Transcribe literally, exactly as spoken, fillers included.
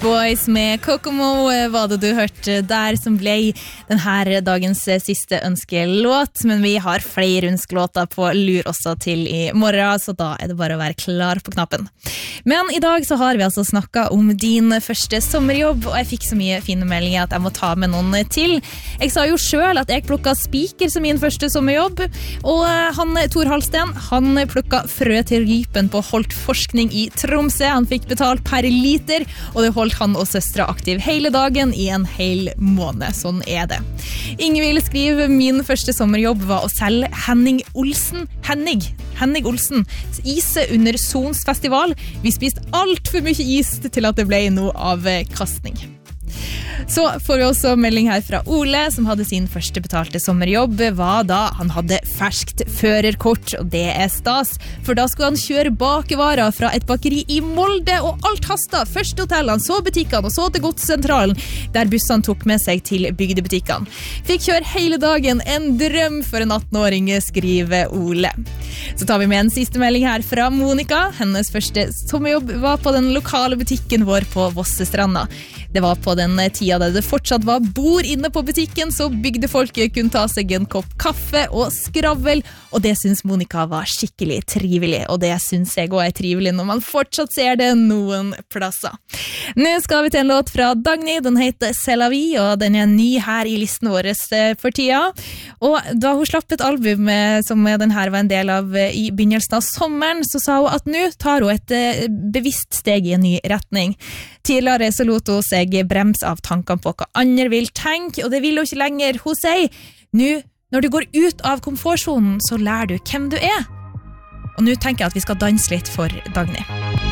Boys med Kokomo var det du hørte der, som ble denne dagens siste ønskelåt, men vi har flere ønskelåter på lur også til i morgen, så da er det bare å være klar på knappen. Men i dag så har vi altså snakket om din første sommerjobb, og jeg fikk så mye fine meldinger at jeg må ta med noen til. Jeg sa jo selv at jeg plukket spiker som min første sommerjobb, og han Tor Halsten, han plukket frø til rypen på Holt Forskning i Tromsø. Han fikk betalt per liter, og det holdt han og søstre aktiv hele dagen i en hel måned. Sånn er det. Ingvild skriver, min første sommerjobb var å selge Henning Olsen. Henning, Henning Olsen. Ise under Sons festival. Vi spiste alt for mye is til at det ble noe av kastning. Så får vi også melding her fra Ole, som hadde sin første betalte sommerjobb, var da han hadde ferskt førerkort, og det er stas, for da skulle han kjøre bakevarer fra et bakeri i Molde, og alt hastet. Først hotellene, så butikkene, og så til godssentralen, der bussene tok med seg til bygdebutikkene. Fikk kjøre hele dagen, en drøm for en atten-åring, skriver Ole. Så tar vi med en siste melding her fra Monika. Hennes første sommerjobb var på den lokale butikken vår på Vossestranda. Det var på den tida der det fortsatt var bord inne på butikken, så bygdefolket kunne ta seg en kopp kaffe og skravl, og det synes Monika var skikkelig trivelig, og det synes jeg også er trivelig når man fortsatt ser det noen plasser. Nå skal vi til en låt fra Dagny, den heter C'est la vie, og den er ny her i listen vår for tida, og da hun slapp et album som den her var en del av i begynnelsen av sommeren, så sa hun at nå tar hun et bevisst steg i en ny retning. Tidligere så lot hun seg brems av tankene på hva andre vil tenke, og det vil hun ikke lenger. Hun sier, nå, når du går ut av komfortzonen, så lærer du hvem du er. Og nå tenker jeg at vi skal danse litt for Dagny.